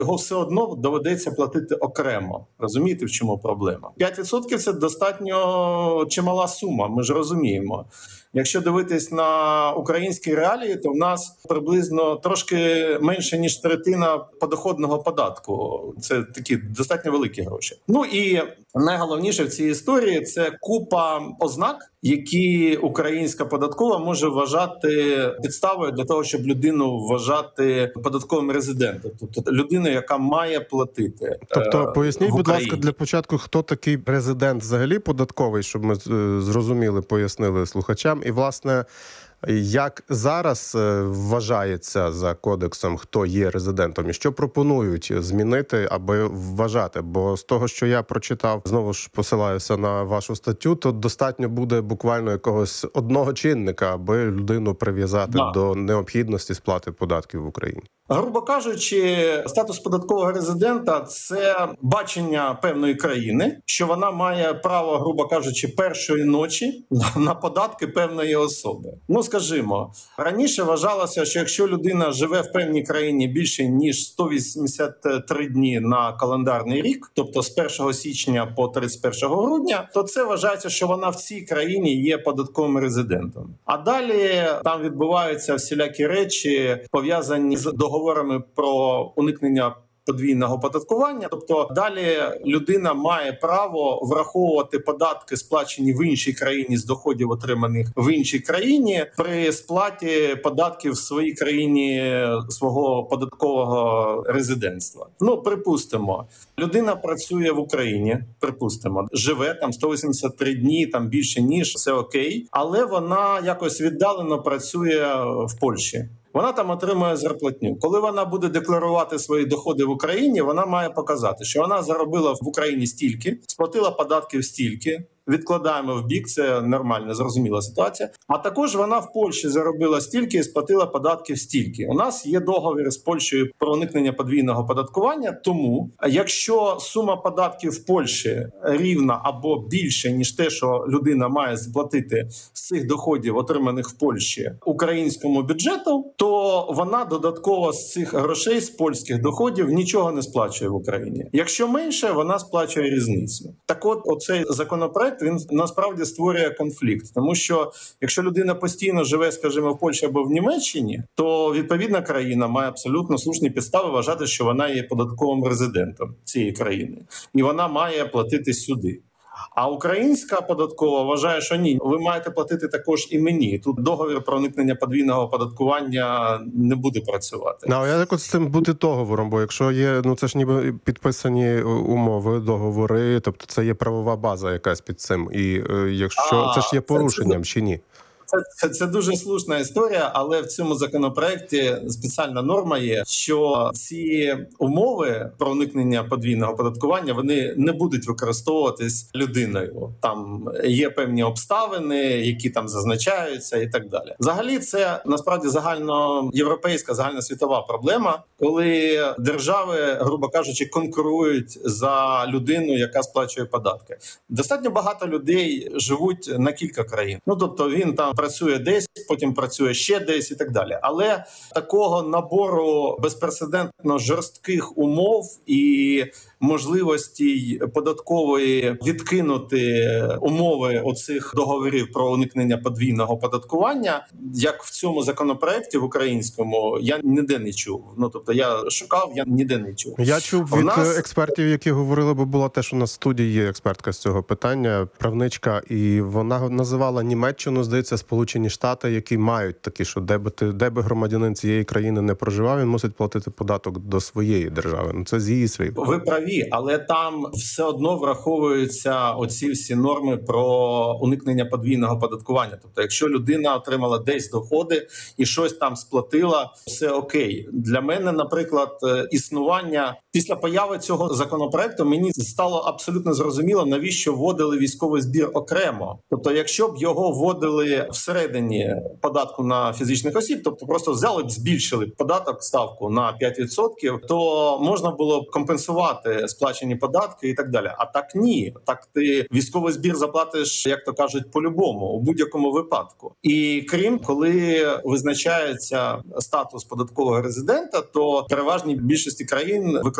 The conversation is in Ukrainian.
його все одно доведеться платити окремо. Розумієте, в чому проблема? 5% – це достатньо чимала сума, ми ж розуміємо. Якщо дивитись на українські реалії, то в нас приблизно трошки менше, ніж третина подоходного податку. Це такі достатньо великі гроші. Ну і найголовніше в цій історії – це купа ознак, які українська податкова може вважати підставою для того, щоб людину вважати податковим резидентом. Тобто людиною, яка має платити. Тобто поясніть, будь ласка, для початку, хто такий резидент взагалі податковий, щоб ми зрозуміли, пояснили слухачам. І, власне, як зараз вважається за кодексом, хто є резидентом, і що пропонують змінити, аби вважати? Бо з того, що я прочитав, знову ж посилаюся на вашу статтю, то достатньо буде буквально якогось одного чинника, аби людину прив'язати до необхідності сплати податків в Україні. Грубо кажучи, статус податкового резидента – це бачення певної країни, що вона має право, грубо кажучи, першої ночі на податки певної особи. Ну, скажімо, раніше вважалося, що якщо людина живе в певній країні більше, ніж 183 дні на календарний рік, тобто з 1 січня по 31 грудня, то це вважається, що вона в цій країні є податковим резидентом. А далі там відбуваються всілякі речі, пов'язані з договорами про уникнення подвійного оподаткування. Тобто далі людина має право враховувати податки, сплачені в іншій країні з доходів, отриманих в іншій країні, при сплаті податків в своїй країні свого податкового резидентства. Ну, припустимо, людина працює в Україні, припустимо, живе там 183 дні, там більше ніж, все окей, але вона якось віддалено працює в Польщі. Вона там отримує зарплатню. Коли вона буде декларувати свої доходи в Україні, вона має показати, що вона заробила в Україні стільки, сплатила податків стільки, відкладаємо в бік, це нормальна, зрозуміла ситуація. А також вона в Польщі заробила стільки і сплатила податків стільки. У нас є договір з Польщею про уникнення подвійного оподаткування, тому якщо сума податків в Польщі рівна або більше, ніж те, що людина має сплатити з цих доходів, отриманих в Польщі, українському бюджету, то вона додатково з цих грошей, з польських доходів, нічого не сплачує в Україні. Якщо менше, вона сплачує різницю. Так от, оцей законопроект, він насправді створює конфлікт. Тому що, якщо людина постійно живе, скажімо, в Польщі або в Німеччині, то відповідна країна має абсолютно слушні підстави вважати, що вона є податковим резидентом цієї країни. І вона має платити сюди. А українська податкова вважає, що ні, ви маєте платити також і мені. Тут договір про уникнення подвійного оподаткування не буде працювати. А як от з цим бути договором? Бо якщо є, це ж ніби підписані умови, договори, тобто це є правова база якась під цим. І якщо це ж є порушенням чи ні? Це дуже слушна історія, але в цьому законопроекті спеціальна норма є, що ці умови про уникнення подвійного оподаткування, вони не будуть використовуватись людиною. Там є певні обставини, які там зазначаються і так далі. Взагалі це насправді загальноєвропейська, загальносвітова проблема, коли держави, грубо кажучи, конкурують за людину, яка сплачує податки. Достатньо багато людей живуть на кілька країн. Ну, тобто він там працює десь, потім працює ще десь і так далі. Але такого набору безпрецедентно жорстких умов і можливості податкової відкинути умови оцих договорів про уникнення подвійного оподаткування, як в цьому законопроекті в українському, я ніде не чув. Ну, тобто я шукав, я ніде не чув. Я чув від експертів, які говорили, бо була теж у нас в студії є експертка з цього питання, правничка, і вона називала Німеччину, здається, Сполучені Штати, які мають такі, що де би громадянин цієї країни не проживав, він мусить платити податок до своєї держави. Ну, це з її слів. Ви праві, але там все одно враховуються оці всі норми про уникнення подвійного оподаткування. Тобто, якщо людина отримала десь доходи і щось там сплатила, все окей. Для мене, наприклад, існування після появи цього законопроекту мені стало абсолютно зрозуміло, навіщо вводили військовий збір окремо. Тобто, якщо б його вводили в всередині податку на фізичних осіб, тобто просто взяли б, збільшили б податок, ставку на 5%, то можна було б компенсувати сплачені податки і так далі. А так ні. Так ти військовий збір заплатиш, як то кажуть, по-любому, у будь-якому випадку. І крім, коли визначається статус податкового резидента, то в переважній більшості країн